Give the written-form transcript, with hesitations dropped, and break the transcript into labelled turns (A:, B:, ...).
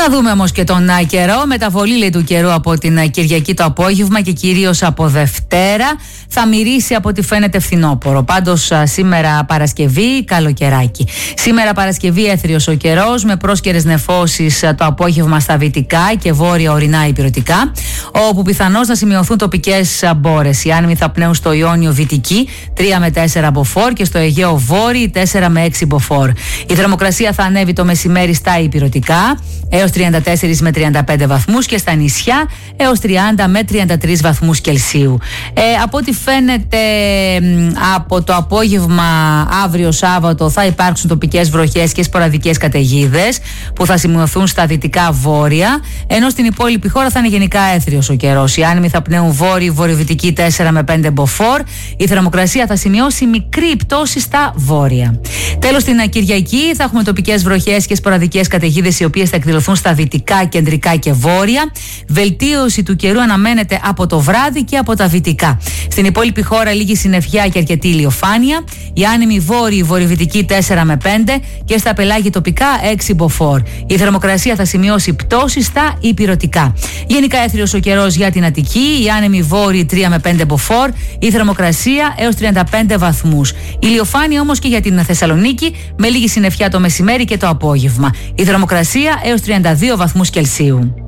A: Να δούμε όμως και τον καιρό. Μεταβολή λέει του καιρού από την Κυριακή το απόγευμα και κυρίως από Δευτέρα. Θα μυρίσει από ό,τι φαίνεται φθινόπωρο. Πάντως σήμερα Παρασκευή καλοκαιράκι. Σήμερα Παρασκευή έθριος ο καιρός με πρόσκαιρες νεφώσεις το απόγευμα στα δυτικά και βόρεια ορεινά υπηρετικά, όπου πιθανώς να σημειωθούν τοπικές μπόρες. Οι άνεμοι θα πνέουν στο Ιόνιο Βυτική 3 με 4 μποφόρ και στο Αιγαίο Βόρειο 4 με 6 μποφόρ. Η θερμοκρασία θα ανέβει το μεσημέρι στα υπηρετικά έως 34 με 35 βαθμούς και στα νησιά έως 30 με 33 βαθμούς Κελσίου. Από ό,τι φαίνεται από το απόγευμα αύριο Σάββατο θα υπάρξουν τοπικές βροχές και σποραδικές καταιγίδες που θα σημειωθούν στα δυτικά βόρεια, ενώ στην υπόλοιπη χώρα θα είναι γενικά έθριος ο καιρός. Οι άνεμοι θα πνέουν βορειοβυτική 4 με 5 μποφόρ. Η θερμοκρασία θα σημειώσει μικρή πτώση στα βόρεια. Τέλος, την Κυριακή θα έχουμε τοπικές βροχές και σποραδικές καταιγίδες οι οποίες θα εκδηλωθούν στα δυτικά, κεντρικά και βόρεια. Βελτίωση του καιρού αναμένεται από το βράδυ και από τα δυτικά. Στην υπόλοιπη χώρα λίγη συννεφιά και αρκετή ηλιοφάνεια. Οι άνεμοι βορειοβυτική 4 με 5 και στα πελάγη τοπικά 6 μποφόρ. Η θερμοκρασία θα σημειώσει πτώση στα υπηρετικά. Γενικά έθριος ο καιρός για την Αττική. Οι άνεμοι βόρειοι 3 με 5 μποφόρ. Η θερμοκρασία έως 35 βαθμούς. Ηλιοφάνεια όμως και για την Θεσσαλονίκη με λίγη συννεφιά το μεσημέρι και το απόγευμα. Η θερμοκρασία έως 32 βαθμούς Κελσίου.